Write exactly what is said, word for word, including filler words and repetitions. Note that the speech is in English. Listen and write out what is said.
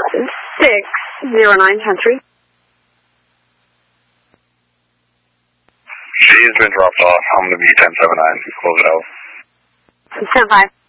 six zero nine ten three. She's been dropped off. I'm going to be ten seven nine. Close it out. ten five.